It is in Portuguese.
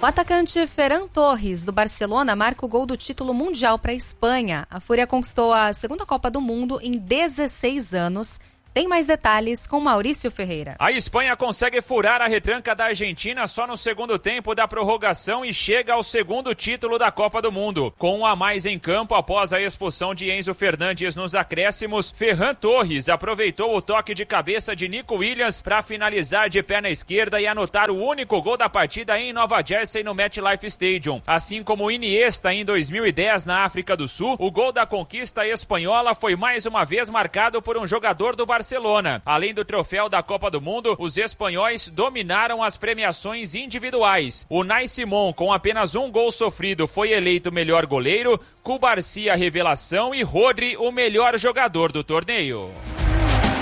O atacante Ferran Torres, do Barcelona, marca o gol do título mundial para a Espanha. A Fúria conquistou a segunda Copa do Mundo em 16 anos. Tem mais detalhes com Maurício Ferreira. A Espanha consegue furar a retranca da Argentina só no segundo tempo da prorrogação e chega ao segundo título da Copa do Mundo. Com um a mais em campo após a expulsão de Enzo Fernandes nos acréscimos, Ferran Torres aproveitou o toque de cabeça de Nico Williams para finalizar de perna esquerda e anotar o único gol da partida em Nova Jersey no MetLife Stadium. Assim como Iniesta em 2010 na África do Sul, o gol da conquista espanhola foi mais uma vez marcado por um jogador do Barcelona. Além do troféu da Copa do Mundo, os espanhóis dominaram as premiações individuais. Unai Simón, com apenas um gol sofrido, foi eleito melhor goleiro, Cubarsí a revelação e Rodri o melhor jogador do torneio.